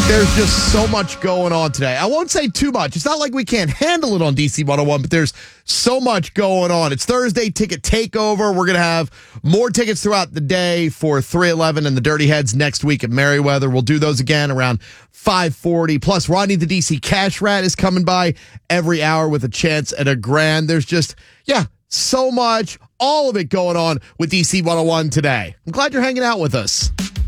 There's just so much going on today. I won't say too much. It's not like we can't handle it on DC 101, but there's so much going on. It's Thursday Ticket Takeover. We're going to have more tickets throughout the day for 311 and the Dirty Heads next week at Merriweather. We'll do those again around 5:40. Plus, Rodney the DC Cash Rat is coming by every hour with a chance at $1,000. There's just, so much, all of it going on with DC 101 today. I'm glad you're hanging out with us.